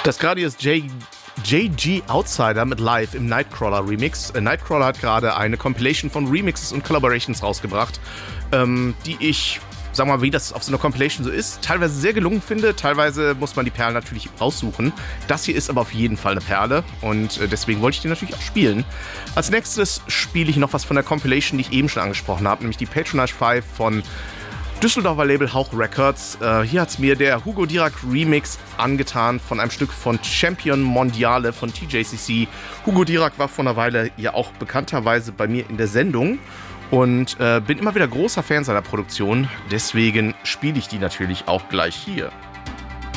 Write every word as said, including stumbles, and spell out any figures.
Das gerade ist J G Outsider mit Live im Nightcrawler Remix. Äh, Nightcrawler hat gerade eine Compilation von Remixes und Collaborations rausgebracht, ähm, die ich, sagen wir mal, wie das auf so einer Compilation so ist, teilweise sehr gelungen finde. Teilweise muss man die Perlen natürlich raussuchen. Das hier ist aber auf jeden Fall eine Perle und äh, deswegen wollte ich die natürlich auch spielen. Als nächstes spiele ich noch was von der Compilation, die ich eben schon angesprochen habe, nämlich die Patronage fünf von Düsseldorfer Label Hauch Records. Äh, hier hat es mir der Hugo Dirac Remix angetan von einem Stück von Champion Mondiale von T J C C. Hugo Dirac war vor einer Weile ja auch bekannterweise bei mir in der Sendung und äh, bin immer wieder großer Fan seiner Produktion. Deswegen spiele ich die natürlich auch gleich hier.